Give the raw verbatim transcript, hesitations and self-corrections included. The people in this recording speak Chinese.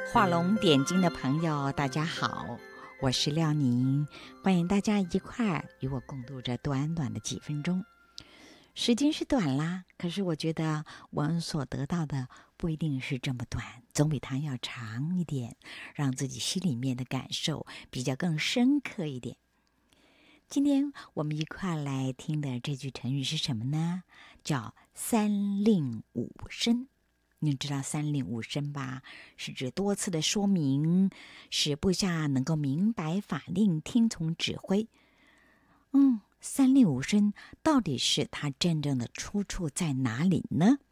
画龙点睛的朋友，大家好，我是廖宁，欢迎大家一块儿与我共度这短短的几分钟。时间是短啦，可是我觉得我们所得到的不一定是这么短，总比它要长一点，让自己心里面的感受比较更深刻一点。今天我们一块来听的这句成语是什么呢？叫三令五申。你知道三令五申吧？是指多次的说明，使部下能够明白法令，听从指挥。嗯，三令五申到底是它真正的出处在哪里呢？